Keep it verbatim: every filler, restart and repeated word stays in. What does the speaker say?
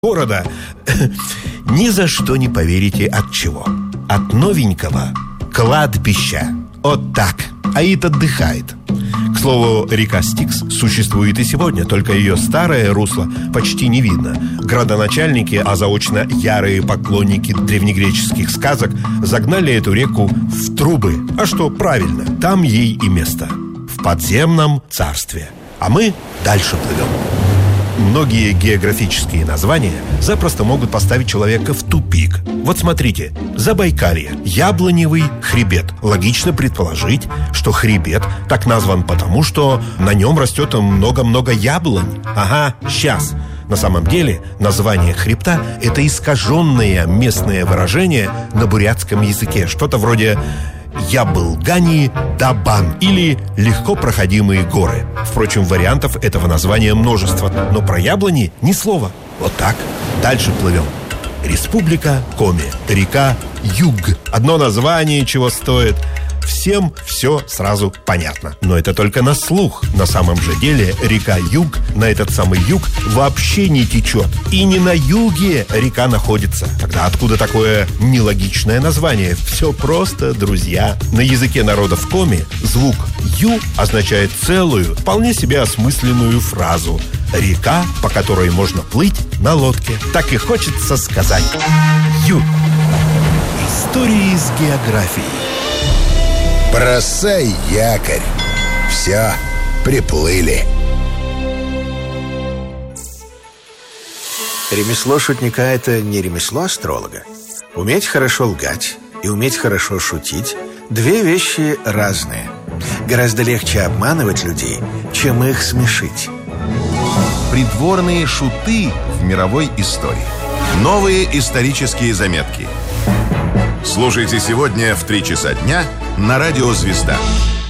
города, ни за что не поверите от чего. От новенького кладбища. Вот так. Аид отдыхает. К слову, река Стикс существует и сегодня, только ее старое русло почти не видно. Градоначальники, а заочно ярые поклонники древнегреческих сказок, загнали эту реку в трубы. А что, правильно, там ей и место. В подземном царстве. А мы дальше плывем. Многие географические названия запросто могут поставить человека в тупик. Вот смотрите, Забайкалье, яблоневый хребет. Логично предположить, что хребет так назван потому, что на нем растет много-много яблонь. Ага, сейчас. На самом деле название хребта – это искаженное местное выражение на бурятском языке. Что-то вроде Ябылгани Дабан или легко проходимые горы. Впрочем, вариантов этого названия множество, но про яблони ни слова. Вот так. Дальше плывем. Республика Коми. Река Юг. Одно название чего стоит. Всем все сразу понятно. Но это только на слух. На самом же деле река Юг на этот самый юг вообще не течет. И не на юге река находится. Тогда откуда такое нелогичное название? Все просто, друзья. На языке народов Коми звук «ю» означает целую, вполне себе осмысленную фразу. Река, по которой можно плыть на лодке. Так и хочется сказать. Ю. Истории с географией. Бросай якорь. Все, приплыли. Ремесло шутника – это не ремесло астролога. Уметь хорошо лгать и уметь хорошо шутить – две вещи разные. Гораздо легче обманывать людей, чем их смешить. Придворные шуты в мировой истории. Новые исторические заметки. Слушайте сегодня в три часа дня на радио «Звезда».